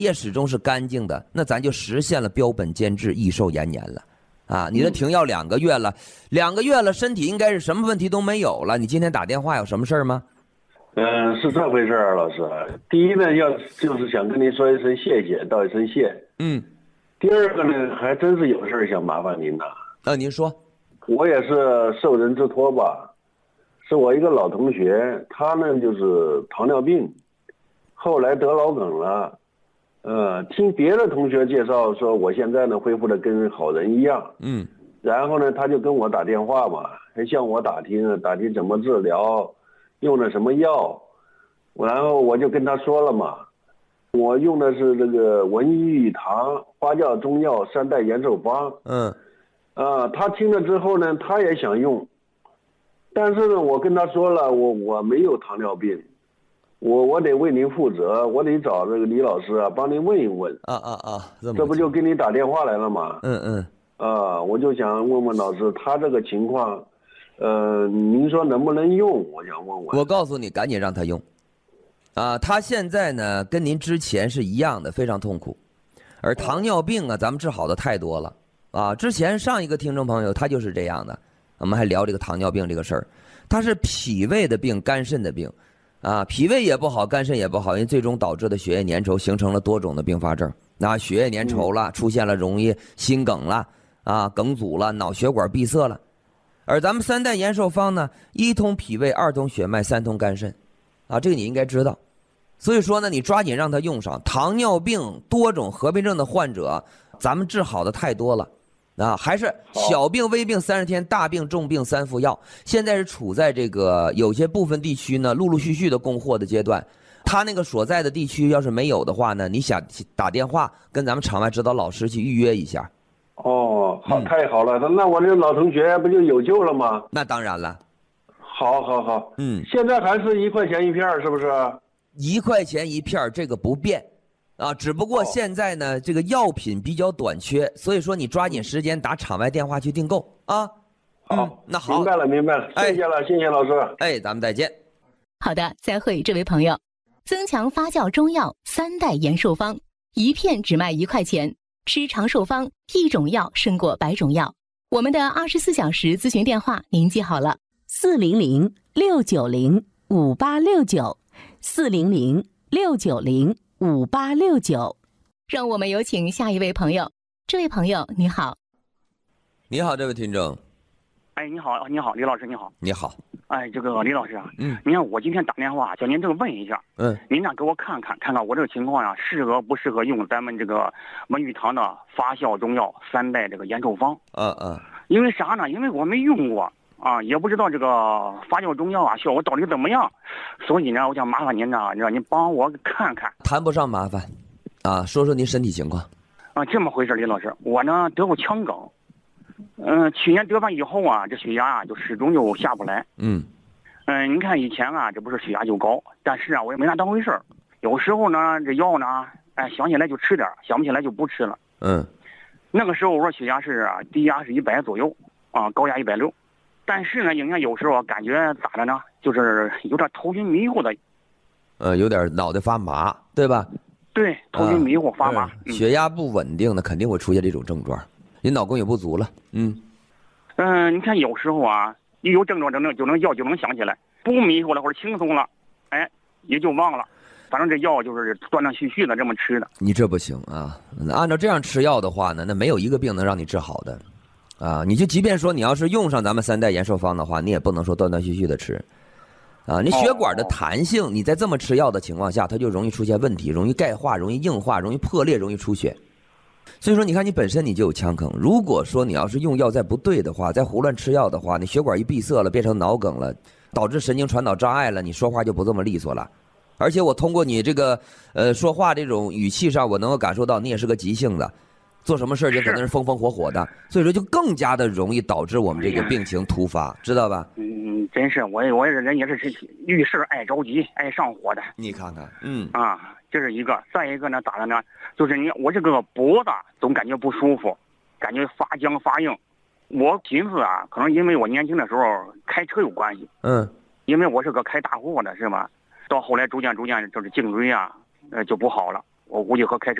液始终是干净的，那咱就实现了标本兼治、益寿延年了。啊，你的停药2个月了，2个月了，身体应该是什么问题都没有了。你今天打电话有什么事儿吗？ 是这回事儿，老师。第一呢，就是想跟您说一声谢谢，道一声谢。第二个呢，还真是有事儿想麻烦您呐。 您说。 我也是受人之托吧，是我一个老同学，他呢就是糖尿病，后来得脑梗了。听别的同学介绍说，我现在呢恢复的跟好人一样。然后呢，他就跟我打电话嘛，还向我打听怎么治疗，用的什么药。然后我就跟他说了嘛，我用的是这个文益玉堂花酵中药3代延寿方。他听了之后呢，他也想用，但是呢，我跟他说了，我没有糖尿病。我得为您负责，我得找这个李老师帮您问一问。这不就给你打电话来了吗？我就想问问老师，他这个情况，您说能不能用？我想问问。 我告诉你，赶紧让他用。他现在呢跟您之前是一样的，非常痛苦。而糖尿病咱们治好的太多了。之前上一个听众朋友他就是这样的，我们还聊这个糖尿病这个事儿，他是脾胃的病、肝肾的病。脾胃也不好，肝肾也不好，因为最终导致的血液粘稠形成了多种的并发症。血液粘稠了，出现了容易心梗了，梗阻了，脑血管闭塞了。而咱们3代延寿方呢，1通脾胃，2通血脉，3通肝肾。这个你应该知道。所以说呢，你抓紧让它用上。糖尿病多种合并症的患者，咱们治好的太多了。还是小病微病30天，大病重病3副药。现在是处在这个有些部分地区呢，陆陆续续的供货的阶段。他那个所在的地区要是没有的话呢，你想打电话跟咱们场外指导老师去预约一下。 好，太好了，那我这老同学不就有救了吗？ 那当然了。 好。现在还是1块钱1片，是不是 ？1块钱1片，这个不变。只不过现在呢，这个药品比较短缺，所以说你抓紧时间打场外电话去订购啊。 好， 那好， 明白了，谢谢了，谢谢老师。 咱们再见。 好的，再会，这位朋友。增强发酵中药3代延寿方，1片只卖1块钱，吃长寿方，1种药胜过100种药。我们的24小时咨询电话您记好了，400-690-5869，400-690-5869。让我们有请下一位朋友。这位朋友你好。 你好，这位听众。 你好，李老师你好。 你好。 这个李老师您看我今天打电话叫您这个问一下，您给我看看我这个情况适合不适合用咱们这个文玉堂的发酵中药3代这个延寿方。因为啥呢？因为我没用过也不知道这个发酵中药效果到底怎么样，所以呢，我想麻烦您让您帮我看看。 谈不上麻烦说说您身体情况。 这么回事，李老师，我呢得过腔梗。去年得完以后这血压就始终就下不来。你看以前这不是血压就高，但是我也没拿当回事儿。有时候呢，这药呢，想起来就吃点，想不起来就不吃了。那个时候我说血压是低压是100左右高压160，但是呢，有时候感觉咋的呢，就是有点头晕迷糊的。 有点脑袋发麻，对吧？ 对，头晕迷糊发麻。 血压不稳定的肯定会出现这种症状。您脑供也不足了。 你看有时候一有症状就能想起来，不迷糊了或者轻松了，也就忘了。反正这药就是断断续续的这么吃的。你这不行按照这样吃药的话呢，那没有一个病能让你治好的你就即便说你要是用上咱们3代延寿方的话，你也不能说断断续续的吃你血管的弹性，你在这么吃药的情况下，它就容易出现问题，容易钙化，容易硬化，容易破裂，容易出血。所以说你看你本身你就有腔梗，如果说你要是用药再不对的话，再胡乱吃药的话，你血管一闭塞了，变成脑梗了，导致神经传导障碍了，你说话就不这么利索了。而且我通过你这个说话这种语气上，我能够感受到你也是个急性的，做什么事就可能是风风火火的，所以说就更加的容易导致我们这个病情突发，知道吧？ 真是我也人也是遇事爱着急爱上火的。 你看看这是一个。再一个呢咋的呢，就是我这个脖子总感觉不舒服，感觉发僵发硬。我寻思可能因为我年轻的时候开车有关系。因为我是个开大货的是吧，到后来逐渐就是颈椎就不好了。 我估计和开车